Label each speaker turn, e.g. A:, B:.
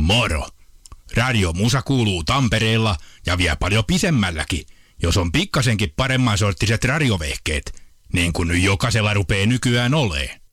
A: Moro! Radio Musa kuuluu Tampereella ja vielä paljon pisemmälläkin, jos on pikkasenkin paremman sorttiset radiovehkeet, niin kuin nyt jokaisella rupee nykyään olee.